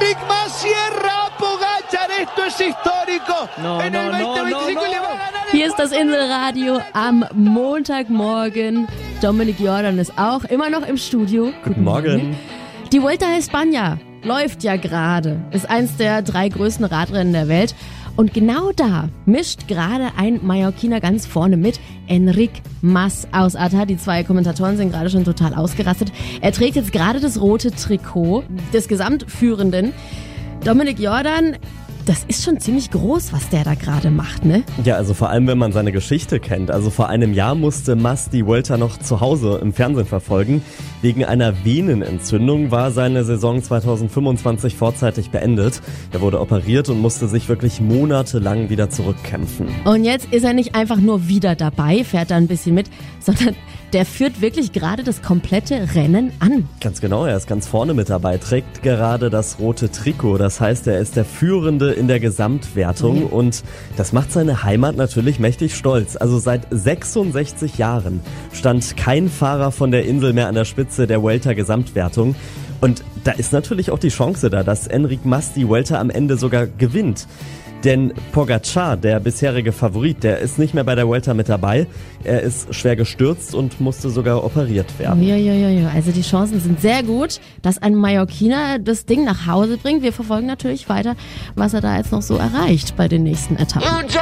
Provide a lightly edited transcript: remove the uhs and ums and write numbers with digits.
Enric Mas, Sierra, Pogacar, esto es histórico. En el 2025 le va a ganar. Hier ist das Inselradio am Montagmorgen. Dominic Jordan ist auch immer noch im Studio. Guten Morgen. Die Vuelta a España läuft ja gerade. Ist eins der 3 größten Radrennen der Welt. Und genau da mischt gerade ein Mallorquiner ganz vorne mit, Enric Mas aus ATA. Die 2 Kommentatoren sind gerade schon total ausgerastet. Er trägt jetzt gerade das rote Trikot des Gesamtführenden. Dominic Jordan, das ist schon ziemlich groß, was der da gerade macht, ne? Ja, also vor allem, wenn man seine Geschichte kennt. Also vor einem Jahr musste Mas die Vuelta noch zu Hause im Fernsehen verfolgen. Wegen einer Venenentzündung war seine Saison 2025 vorzeitig beendet. Er wurde operiert und musste sich wirklich monatelang wieder zurückkämpfen. Und jetzt ist er nicht einfach nur wieder dabei, fährt da ein bisschen mit, sondern der führt wirklich gerade das komplette Rennen an. Ganz genau, er ist ganz vorne mit dabei, trägt gerade das rote Trikot. Das heißt, er ist der Führende in der Gesamtwertung und das macht seine Heimat natürlich mächtig stolz. Also seit 66 Jahren stand kein Fahrer von der Insel mehr an der Spitze der Vuelta-Gesamtwertung. Und da ist natürlich auch die Chance da, dass Enric Mas die Vuelta am Ende sogar gewinnt. Denn Pogacar, der bisherige Favorit, der ist nicht mehr bei der Vuelta mit dabei. Er ist schwer gestürzt und musste sogar operiert werden. Ja. Also die Chancen sind sehr gut, dass ein Mallorquiner das Ding nach Hause bringt. Wir verfolgen natürlich weiter, was er da jetzt noch so erreicht bei den nächsten Etappen.